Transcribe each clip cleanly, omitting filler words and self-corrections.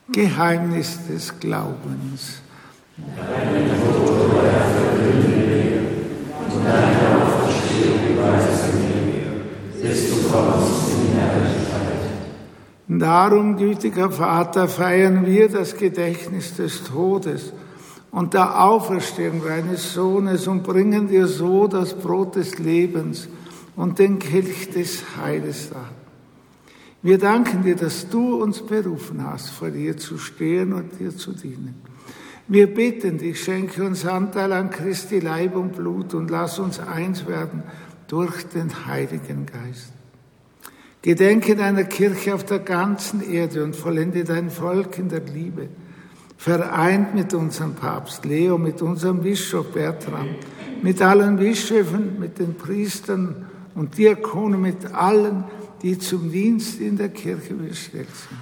Geheimnis des Glaubens. Deinen Tod, o Herr, verkünden wir, und deine Auferstehung beweisen wir, bis du kommst in Herrlichkeit. Darum, gütiger Vater, feiern wir das Gedächtnis des Todes und der Auferstehung deines Sohnes und bringen dir so das Brot des Lebens und den Kelch des Heiles dar. Wir danken dir, dass du uns berufen hast, vor dir zu stehen und dir zu dienen. Wir bitten dich, schenke uns Anteil an Christi Leib und Blut und lass uns eins werden durch den Heiligen Geist. Gedenke deiner Kirche auf der ganzen Erde und vollende dein Volk in der Liebe. Vereint mit unserem Papst Leo, mit unserem Bischof Bertram, mit allen Bischöfen, mit den Priestern und Diakonen, mit allen, die zum Dienst in der Kirche bestellt sind.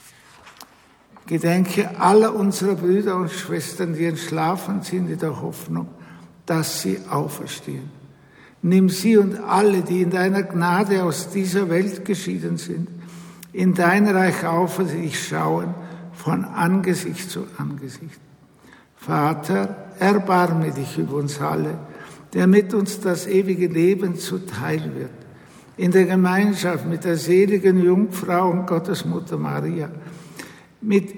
Gedenke aller unserer Brüder und Schwestern, die entschlafen sind in der Hoffnung, dass sie auferstehen. Nimm sie und alle, die in deiner Gnade aus dieser Welt geschieden sind, in dein Reich auf und dich schauen, von Angesicht zu Angesicht. Vater, erbarme dich über uns alle, damit uns das ewige Leben zuteil wird. In der Gemeinschaft mit der seligen Jungfrau und Gottesmutter Maria, mit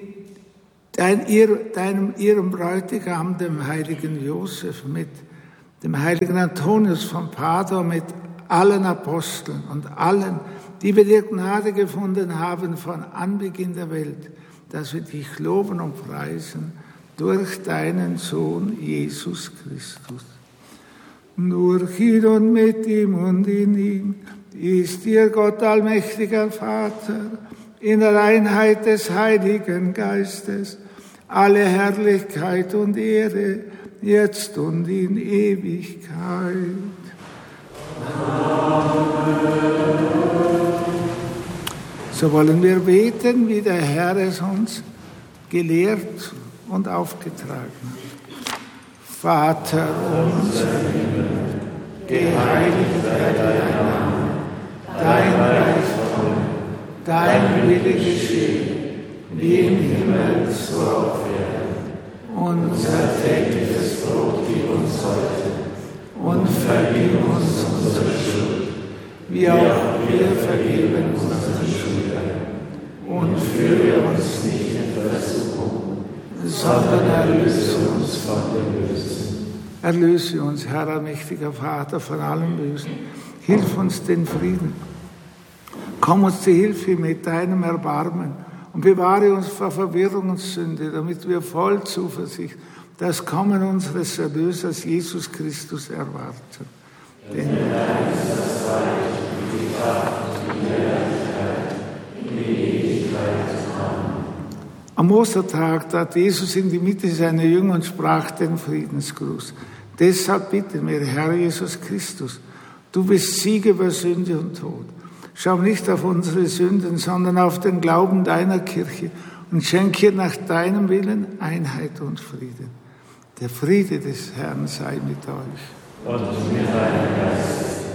ihrem Bräutigam, dem heiligen Josef, mit dem heiligen Antonius von Padua, mit allen Aposteln und allen, die bei dir Gnade gefunden haben von Anbeginn der Welt, dass wir dich loben und preisen durch deinen Sohn Jesus Christus. Durch ihn und mit ihm und in ihm ist dir Gott allmächtiger Vater, in der Einheit des Heiligen Geistes, alle Herrlichkeit und Ehre, jetzt und in Ewigkeit. Amen. So wollen wir beten, wie der Herr es uns gelehrt und aufgetragen hat. Vater unser, geheiligt werde dein Name, dein Reich komme, dein Wille geschehe, wie im Himmel, so auf Erden. Unser tägliches Brot gib uns heute und vergib uns unsere Schuld, wie auch wir vergeben unseren Schuldnern. Und führe uns nicht in Versuchung, sondern erlöse uns von dem Bösen. Erlöse uns, Herr, allmächtiger Vater, von allem Bösen. Hilf uns den Frieden. Komm uns zu Hilfe mit deinem Erbarmen und bewahre uns vor Verwirrung und Sünde, damit wir voll Zuversicht das Kommen unseres Erlösers Jesus Christus erwarten. Denn dein ist das Reich und die Kraft und die Herrlichkeit in Ewigkeit. Amen. Am Ostertag trat Jesus in die Mitte seiner Jünger und sprach den Friedensgruß. Deshalb bitten wir, Herr Jesus Christus, du bist Sieger über Sünde und Tod. Schau nicht auf unsere Sünden, sondern auf den Glauben deiner Kirche und schenke ihr nach deinem Willen Einheit und Frieden. Der Friede des Herrn sei mit euch. Und mit deinem Geist.